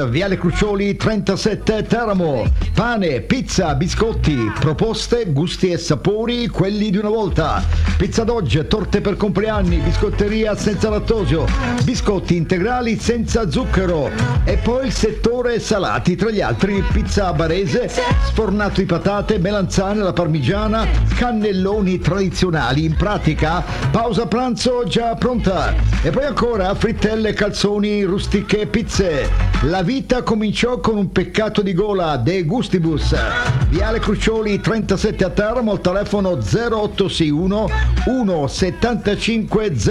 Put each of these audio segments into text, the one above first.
Viale Crucioli 37 Teramo. Pane, pizza, biscotti, proposte, gusti e sapori, quelli di una volta. Pizza d'oggi, torte per compleanni, biscotteria senza lattosio, biscotti integrali senza zucchero. E poi il settore salati, tra gli altri pizza barese, sfornato di patate, melanzane, la parmigiana, cannelloni tradizionali. In pratica, pausa pranzo già pronta. E poi ancora frittelle, calzoni, rustiche, pizze. La vita cominciò con un peccato di gola, De Gustibus. Viale Crucioli 37 a Teramo, al telefono 0861 175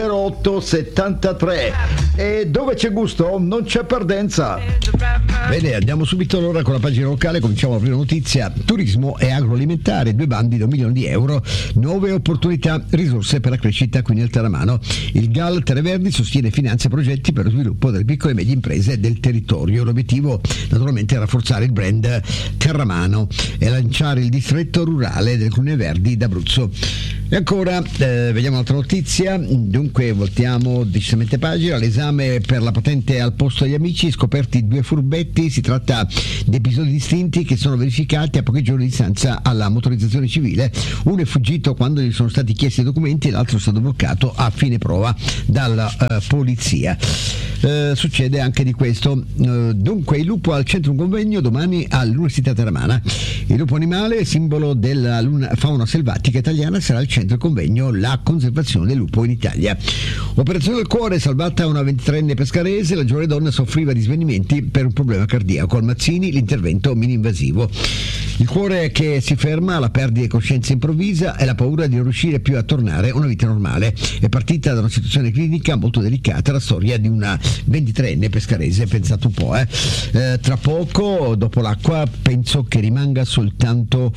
0873. E dove c'è gusto non c'è perdenza. Bene, andiamo subito allora con la pagina locale. Cominciamo la prima notizia: turismo e agroalimentare, 2 bandi da 1 milione di euro, nuove opportunità, risorse per la crescita qui nel Teramano. Il GAL Tereverdi sostiene e finanzia progetti per lo sviluppo delle piccole e medie imprese del territorio. L'obiettivo naturalmente è rafforzare il brand Terramano e lanciare il distretto rurale del Comune Verdi d'Abruzzo. E ancora vediamo un'altra notizia. Dunque voltiamo decisamente pagina. L'esame per la patente al posto degli amici, scoperti 2 furbetti. Si tratta di episodi distinti che sono verificati a pochi giorni di distanza alla motorizzazione civile. Uno è fuggito quando gli sono stati chiesti i documenti e l'altro è stato bloccato a fine prova dalla polizia. Succede anche di questo. Dunque il lupo al centro un convegno domani all'Università Teramana. Il lupo animale, simbolo della fauna selvatica italiana, sarà al centro del convegno La conservazione del lupo in Italia. Operazione del cuore, salvata una 23enne pescarese. La giovane donna soffriva di svenimenti per un problema cardiaco. Al Mazzini l'intervento mini-invasivo. Il cuore che si ferma, la perdita di coscienza improvvisa e la paura di non riuscire più a tornare a una vita normale. È partita da una situazione clinica molto delicata la storia di una 23enne pescarese, pensate un po'. Tra poco, dopo l'acqua, penso che rimanga soltanto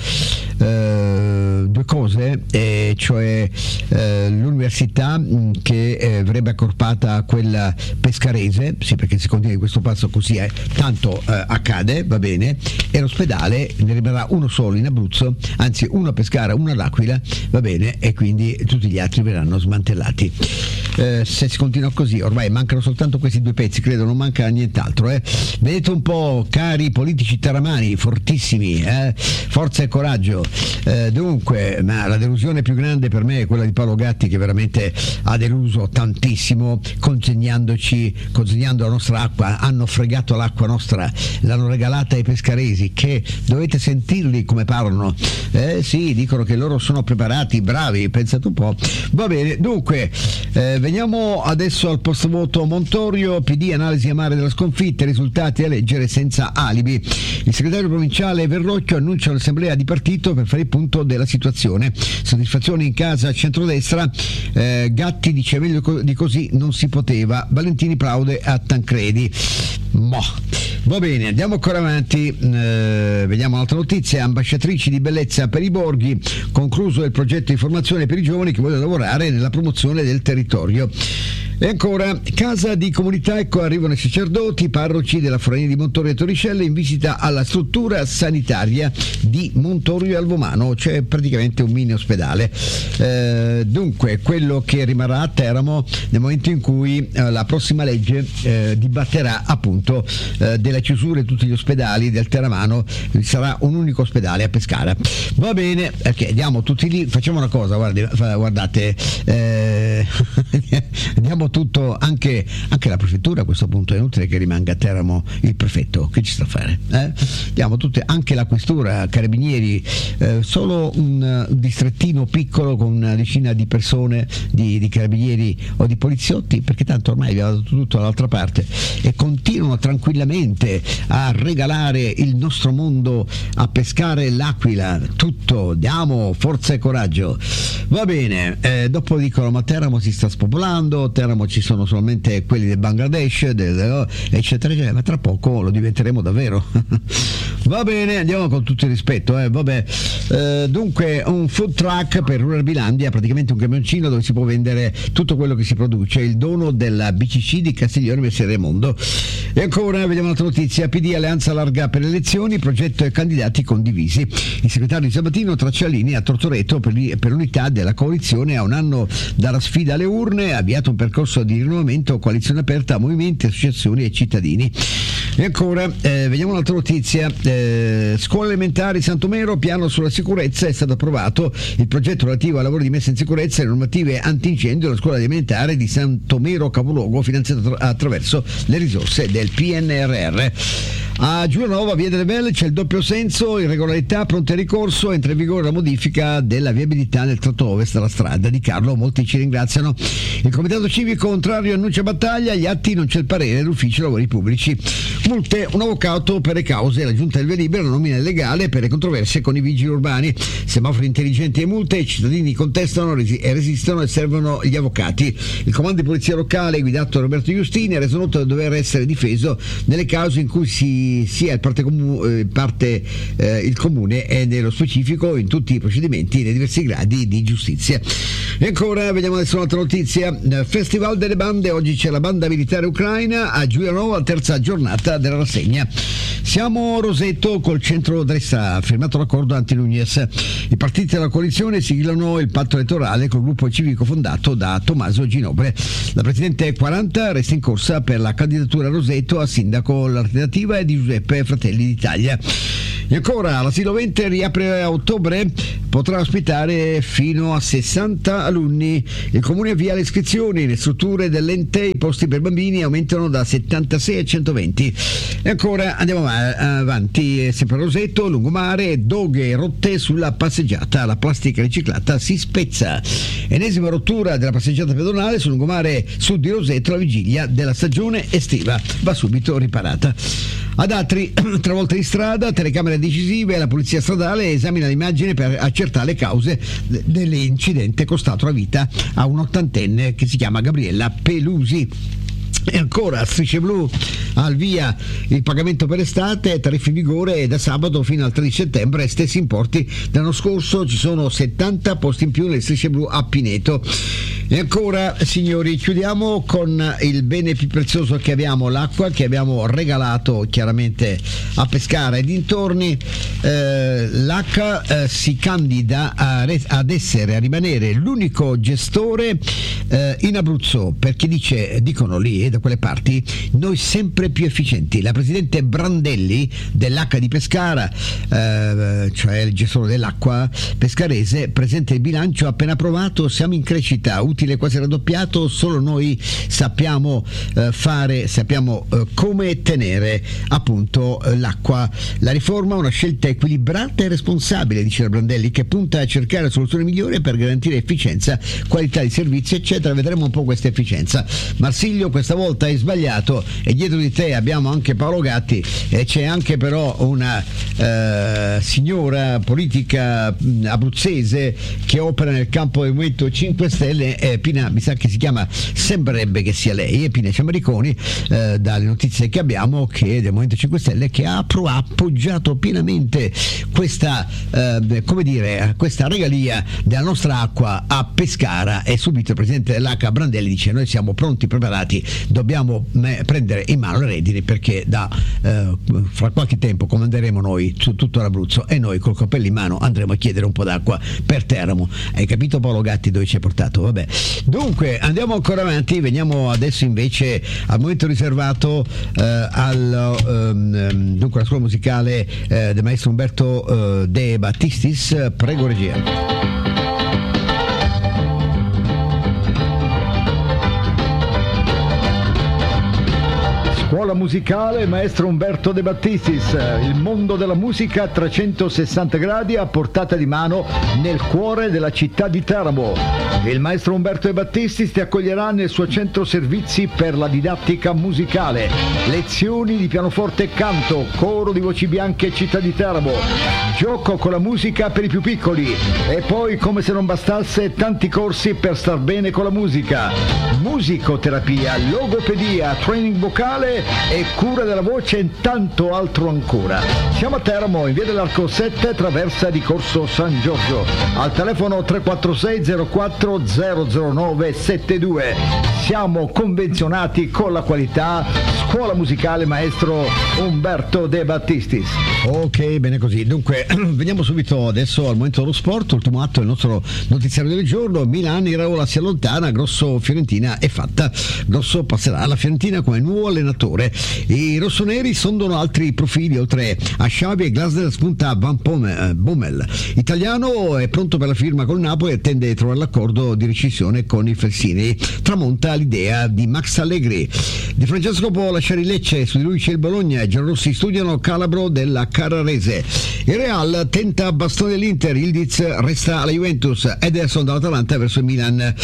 2 cose, cioè l'università che verrebbe accorpata a quella pescarese, sì, perché se continua in questo passo così tanto accade, va bene, e l'ospedale ne rimarrà uno solo in Abruzzo, anzi uno a Pescara, uno all'Aquila, va bene, e quindi tutti gli altri verranno smantellati. Se si continua così, ormai mancano soltanto questi 2 pezzi, credo, non manca nient'altro. Vedete un po', cari politici teramani, fortissimi, forza e coraggio. Dunque, ma la delusione più grande per me è quella di Paolo Gatti, che veramente ha deluso tantissimo, consegnando la nostra acqua. Hanno fregato l'acqua nostra, l'hanno regalata ai pescaresi, che dovete sentirli come parlano. Sì, dicono che loro sono preparati, bravi, pensate un po'. Va bene, dunque veniamo adesso al post voto Montorio. PD, analisi amare della sconfitta, risultati a leggere senza alibi. Il segretario provinciale Verrocchio annuncia un'assemblea di partito per fare il punto della situazione. Soddisfazione in casa a centrodestra. Gatti dice meglio di così non si poteva. Valentini plaude a Tancredi. Va bene, andiamo ancora avanti. Vediamo un'altra notizia: ambasciatrici di bellezza per i borghi, concluso il progetto di formazione per i giovani che vogliono lavorare nella promozione del territorio. E ancora, casa di comunità, ecco arrivano i sacerdoti, parroci della Foraina di Montorio e Torricelle in visita alla struttura sanitaria di Montorio e Alvomano, cioè praticamente un mini ospedale. Dunque, quello che rimarrà a Teramo nel momento in cui la prossima legge dibatterà appunto della chiusura di tutti gli ospedali del Teramano, sarà un unico ospedale a Pescara. Va bene, ok, andiamo tutti lì, facciamo una cosa, guardate, andiamo tutto, anche la prefettura a questo punto, è inutile che rimanga a Teramo il prefetto, che ci sta a fare? Andiamo tutte, anche la questura, carabinieri, solo un distrettino piccolo con una decina di persone, di carabinieri o di poliziotti, perché tanto ormai abbiamo dato tutto dall'altra parte e continuano tranquillamente a regalare il nostro mondo, a pescare l'Aquila, tutto, diamo forza e coraggio. Va bene, dopo dicono ma Teramo si sta spopolando, Teramo ci sono solamente quelli del Bangladesh, eccetera, eccetera, ma tra poco lo diventeremo davvero. Va bene, andiamo con tutto il rispetto, vabbè. Dunque, un food truck per Rural Bilandia, praticamente un camioncino dove si può vendere tutto quello che si produce, il dono della BCC di Castiglione Messer Raimondo. E ancora, vediamo un'altra notizia: PD Alleanza Larga per le elezioni, progetto e candidati condivisi. Il segretario di Sabatino traccia linee a Tortoreto per l'unità della coalizione. A un anno dalla sfida alle urne, ha avviato un percorso percorso di rinnovamento, coalizione aperta a movimenti, associazioni e cittadini. E ancora, vediamo un'altra notizia. Scuole elementari Santomero, piano sulla sicurezza, è stato approvato il progetto relativo ai lavori di messa in sicurezza e normative antincendio della scuola elementare di Santomero capoluogo, finanziato attraverso le risorse del PNRR. A Giulianova, via delle Velle, c'è il doppio senso, irregolarità, pronte ricorso, entra in vigore la modifica della viabilità nel tratto ovest della strada di Carlo, molti ci ringraziano. Il comitato civico contrario annuncia battaglia, agli atti non c'è il parere dell'ufficio lavori pubblici. Multe, un avvocato per le cause, la giunta del via libera, nomina illegale per le controversie con i vigili urbani, semafori intelligenti e multe, i cittadini contestano e resistono e servono gli avvocati. Il comando di polizia locale guidato da Roberto Giustini ha reso noto di dover essere difeso nelle cause in cui sia il comune e nello specifico in tutti i procedimenti nei diversi gradi di giustizia. E ancora vediamo adesso un'altra notizia. Festival delle bande, oggi c'è la banda militare ucraina a Giulianova, terza giornata della rassegna. Siamo Roseto col centro-destra, ha firmato l'accordo anti-Nunez. I partiti della coalizione siglano il patto elettorale col gruppo civico fondato da Tommaso Ginobre. La presidente 40 resta in corsa per la candidatura a Roseto a sindaco. L'alternativa è di Giuseppe Fratelli d'Italia. E ancora, l'asilo 20 riapre a ottobre, potrà ospitare fino a 60 alunni. Il comune avvia le iscrizioni, le strutture dell'ente, i posti per bambini aumentano da 76 a 120. E ancora andiamo avanti, sempre a Roseto, lungomare, doghe rotte sulla passeggiata, la plastica riciclata si spezza. Ennesima rottura della passeggiata pedonale sul lungomare sud di Roseto alla vigilia della stagione estiva, va subito riparata. Ad Atri, travolta di strada, telecamere decisive, la polizia stradale esamina l'immagine per accertare le cause dell'incidente costato la vita a un ottantenne che si chiama Gabriella Pelusi. E ancora, Strisce Blu al via il pagamento per estate, tariffe in vigore da sabato fino al 13 settembre, stessi importi dell'anno scorso, ci sono 70 posti in più nelle Strisce Blu a Pineto. E ancora, signori, chiudiamo con il bene più prezioso che abbiamo, l'acqua, che abbiamo regalato chiaramente a Pescara e dintorni. L'H si candida a rimanere l'unico gestore in Abruzzo, perché dicono lì da quelle parti, noi sempre più efficienti. La presidente Brandelli dell'H di Pescara, cioè il gestore dell'acqua pescarese, presenta il bilancio appena approvato, siamo in crescita, utile quasi raddoppiato, solo noi sappiamo come tenere appunto l'acqua. La riforma è una scelta equilibrata e responsabile, dice la Brandelli, che punta a cercare soluzioni migliori per garantire efficienza, qualità di servizi eccetera. Vedremo un po' questa efficienza. Marsilio, questa volta hai sbagliato, e dietro di te abbiamo anche Paolo Gatti, e c'è anche però una signora politica abruzzese che opera nel campo del Movimento 5 Stelle, Pina, mi sa che si chiama, sembrerebbe che sia lei, Pina Ciamariconi, dalle notizie che abbiamo, che del Movimento 5 Stelle, che ha appoggiato pienamente questa questa regalia della nostra acqua a Pescara, e subito il presidente dell'H Brandelli dice: noi siamo pronti, preparati, dobbiamo prendere in mano le redini, perché fra qualche tempo comanderemo noi su tutto l'Abruzzo, e noi col cappello in mano andremo a chiedere un po' d'acqua per Teramo. Hai capito, Paolo Gatti, dove ci hai portato? Vabbè, dunque andiamo ancora avanti, veniamo adesso invece al momento riservato dunque la scuola musicale del maestro Umberto De Battistis. Prego, regia. Scuola musicale maestro Umberto De Battistis, il mondo della musica a 360 gradi a portata di mano nel cuore della città di Teramo. Il maestro Umberto De Battistis ti accoglierà nel suo centro servizi per la didattica musicale, lezioni di pianoforte e canto, coro di voci bianche città di Teramo, gioco con la musica per i più piccoli, e poi, come se non bastasse, tanti corsi per star bene con la musica, musicoterapia, logopedia, training vocale e cura della voce e tanto altro ancora. Siamo a Teramo, in via dell'Arco 7, traversa di Corso San Giorgio, al telefono 346 04 009 72. Siamo convenzionati con la qualità. Scuola musicale maestro Umberto De Battistis. Ok, bene così. Dunque, veniamo subito adesso al momento dello sport, ultimo atto del nostro notiziario del giorno. Milan, Iraola si allontana, Grosso Fiorentina è fatta. Grosso passerà alla Fiorentina come nuovo allenatore. I rossoneri sondano altri profili, oltre a Xavi e Glasner spunta Van Bommel. Italiano è pronto per la firma col Napoli e tende a trovare l'accordo di rescissione con i Flessini. Tramonta l'idea di Max Allegri. Di Francesco può lasciare il Lecce, su di lui c'è il Bologna e Gianrossi studiano Calabro della Carrarese. Il Real tenta bastone dell'Inter, Ildiz resta alla Juventus, Ederson dall'Atalanta verso il Milan,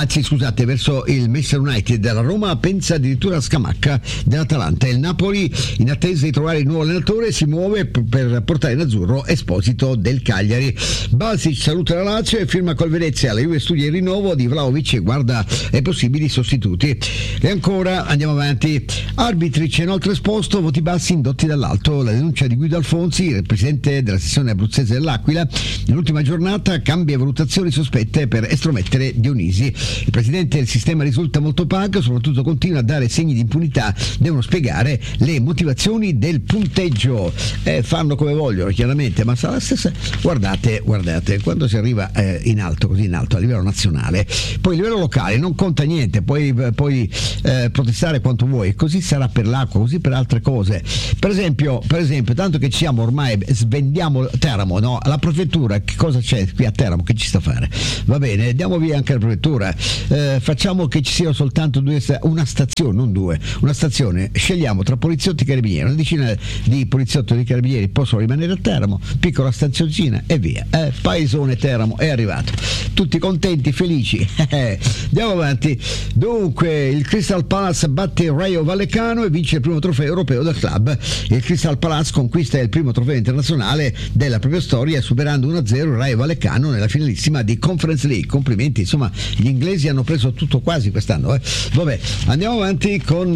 verso il Manchester United. La Roma pensa addirittura a Scamacca dell'Atalanta. Il Napoli, in attesa di trovare il nuovo allenatore, si muove per portare in azzurro Esposito del Cagliari. Balsic saluta la Lazio e firma col Venezia. La Juve studia il rinnovo di Vlahovic e guarda ai possibili sostituti. E ancora andiamo avanti. Arbitri c'è inoltre esposto, voti bassi indotti dall'alto. La denuncia di Guido Alfonsi, il presidente della sezione abruzzese dell'Aquila, nell'ultima giornata cambia valutazioni sospette per estromettere Dionisi. Il presidente del sistema risulta molto opaco, soprattutto continua a dare segni di impunità, devono spiegare le motivazioni del punteggio. Fanno come vogliono chiaramente, ma sarà la stessa. Guardate, quando si arriva in alto, così in alto a livello nazionale, poi a livello locale non conta niente, puoi protestare quanto vuoi, così sarà per l'acqua, così per altre cose. Per esempio, tanto che ci siamo ormai, svendiamo Teramo, no? La prefettura, che cosa c'è qui a Teramo che ci sta a fare? Va bene, diamo via anche la prefettura, facciamo che ci siano soltanto una stazione, non due, una stazione, scegliamo tra poliziotti e carabinieri, una decina di poliziotti e di carabinieri possono rimanere a Teramo, piccola stazioncina e via. Paesone Teramo è arrivato, tutti contenti, felici. Andiamo avanti. Dunque, il Crystal Palace batte il Rayo Vallecano e vince il primo trofeo europeo del club. Il Crystal Palace conquista il primo trofeo internazionale della propria storia, superando 1-0 il Rayo Vallecano nella finalissima di Conference League. Complimenti, insomma, gli inglesi hanno preso tutto quasi quest'anno. Vabbè, andiamo avanti con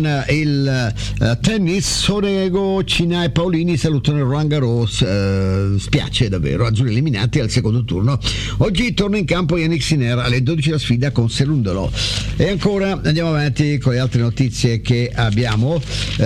il tennis. Sonego, Cina e Paolini salutano il Roland Garros. Spiace davvero, azzurri eliminati al secondo turno. Oggi torna in campo Yannick Sinner, alle 12 la sfida con Serundolo. E ancora andiamo avanti con le altre notizie che abbiamo.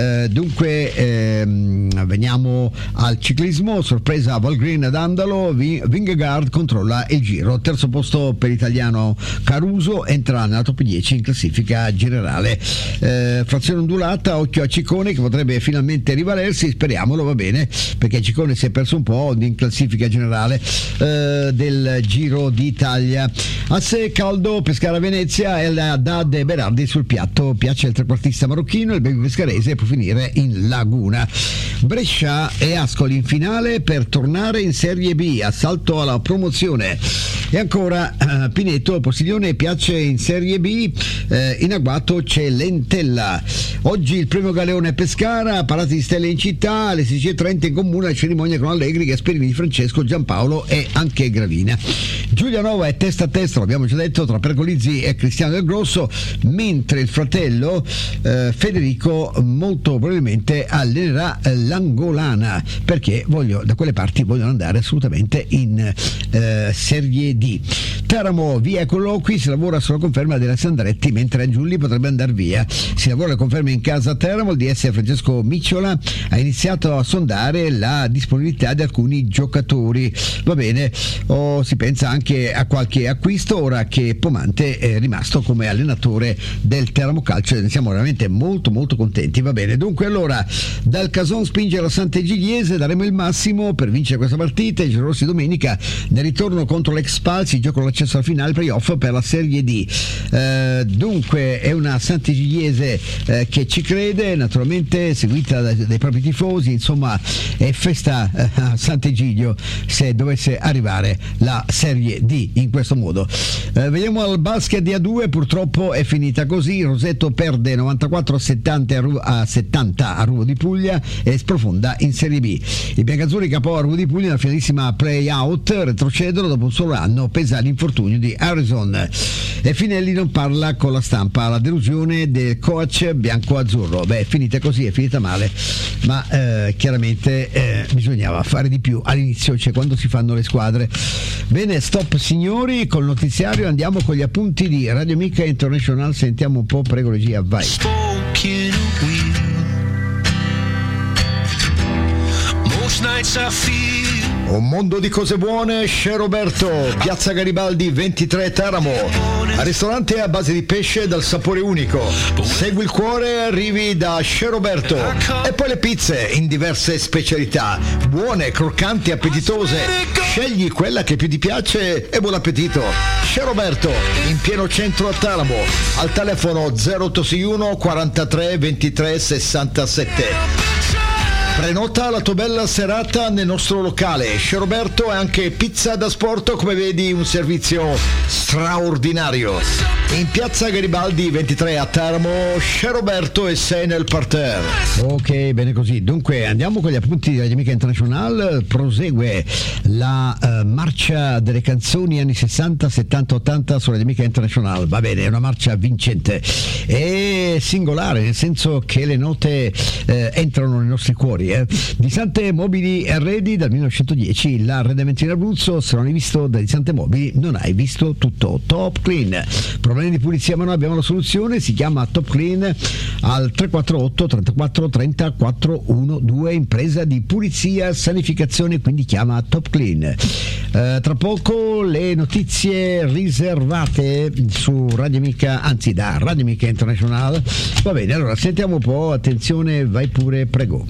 Veniamo al ciclismo. Sorpresa a Valgren ad Andalo, Vingegaard controlla il giro. Terzo posto per l'italiano Caruso, entra nella top 10 in classifica generale. Frazione ondulata, occhio a Ciccone che potrebbe finalmente rivalersi, speriamolo, va bene, perché Ciccone si è perso un po' in classifica generale del Giro d'Italia. Asse caldo, Pescara Venezia e la Haddad e Berardi sul piatto. Piace il trequartista marocchino, il baby pescarese può finire in Laguna. Brescia e Ascoli in finale per tornare in Serie B, assalto alla promozione. E ancora Pineto, Postiglione piace in Serie B, in agguato c'è Lentella. Oggi il premio Galeone Pescara, parate di stelle in città, alle 16:30 in comune la cerimonia con Allegri, Gasperini, Francesco, Giampaolo e anche Gravina. Giulianova è testa a testa, l'abbiamo già detto, tra Pergolizzi e Cristiano Del Grosso, mentre il fratello Federico molto probabilmente allenerà l'Angolana, perché da quelle parti vogliono andare assolutamente in Serie D. Teramo via colloqui, si lavora sulla conferma della Sandretti, mentre Angiulli potrebbe andare via. Si lavora la conferma in casa a Teramo. Il DS Francesco Micciola ha iniziato a sondare la disponibilità di alcuni giocatori, va bene, si pensa anche a qualche acquisto ora che Pomante è rimasto come allenatore del Teramo Calcio, ne siamo veramente molto molto contenti, va bene. Dunque allora, dal Cason spinge la Sant'Egidiese, daremo il massimo per vincere questa partita. I Giallorossi domenica nel ritorno contro l'ex Pal si giocano l'accesso alla finale playoff per la Serie D. Dunque è una Sant'Egidiese che ci crede, naturalmente seguita dai propri tifosi, insomma è festa a Sant'Egidio se dovesse arrivare la Serie Serie D in questo modo. Vediamo al basket di A2, purtroppo è finita così. Roseto perde 94-70 a Ruvo di Puglia e sprofonda in Serie B. I biancazzurri capo a Ruvo di Puglia nella finalissima play-out retrocedono dopo un solo anno pesa l'infortunio di Harrison. E Finelli non parla con la stampa, la delusione del coach bianco-azzurro. È finita così, è finita male, ma chiaramente bisognava fare di più all'inizio, cioè quando si fanno le squadre. Bene, stop signori, col notiziario andiamo con gli appunti di Radio Amica International. Sentiamo un po', prego regia, vai. Un mondo di cose buone, Chez Roberto, Piazza Garibaldi 23 Teramo. Ristorante a base di pesce dal sapore unico. Segui il cuore, arrivi da Chez Roberto. E poi le pizze in diverse specialità, buone, croccanti, appetitose. Scegli quella che più ti piace e buon appetito. Chez Roberto, in pieno centro a Teramo, al telefono 0861 43 23 67. Prenota la tua bella serata nel nostro locale. Chez Roberto è anche pizza da sport, come vedi un servizio straordinario. In piazza Garibaldi 23 a Teramo, Chez Roberto e 6 nel parterre. Ok, bene così. Dunque andiamo con gli appunti di Radio Amica International. Prosegue la marcia delle canzoni anni 60, 70, 80 su Radio Amica International. Va bene, è una marcia vincente e singolare, nel senso che le note entrano nei nostri cuori. Di Sante Mobili Arredi dal 1910, l'arredamento in Abruzzo. Se non hai visto da Di Sante Mobili non hai visto tutto. Top Clean, problemi di pulizia ma noi abbiamo la soluzione, si chiama Top Clean al 348 34 30 412, impresa di pulizia sanificazione, quindi chiama Top Clean. Tra poco le notizie riservate su Radio Amica, anzi da Radio Amica International. Va bene, allora sentiamo un po', attenzione, vai pure, prego.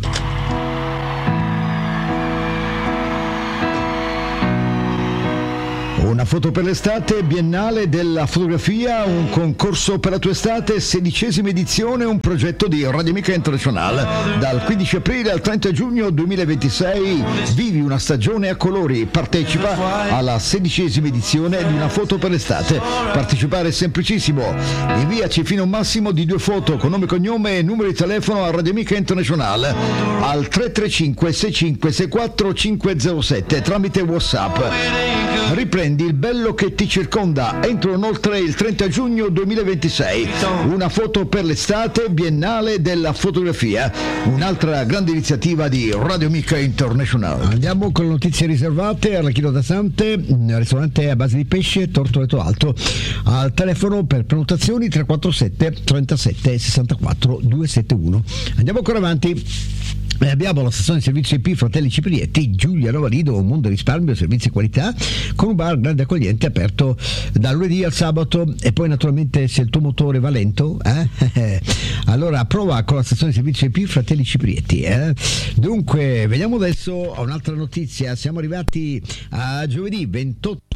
Una foto per l'estate, Biennale della fotografia, un concorso per la tua estate, 16ª edizione, un progetto di Radio Amica International. Dal 15 aprile al 30 giugno 2026 vivi una stagione a colori, partecipa alla 16ª edizione di Una foto per l'estate. Partecipare è semplicissimo, inviaci fino a un massimo di 2 foto con nome, cognome e numero di telefono a Radio Amica International al 335 65 64 507 tramite WhatsApp. Riprendi il bello che ti circonda entro inoltre il 30 giugno 2026. Una foto per l'estate, Biennale della fotografia, un'altra grande iniziativa di Radio Amica International. Andiamo con le notizie riservate. Arlecchino da Sante, ristorante a base di pesce, Tortoreto Alto. Al telefono per prenotazioni 347 37 64 271. Andiamo ancora avanti. Abbiamo la stazione di servizio IP Fratelli Ciprietti, Giulia Rovalido, un mondo di risparmio, servizi e qualità, con un bar grande accogliente aperto dal lunedì al sabato. E poi naturalmente se il tuo motore va lento, allora prova con la stazione di servizio IP Fratelli Ciprietti. Dunque, vediamo adesso a un'altra notizia. Siamo arrivati a giovedì 28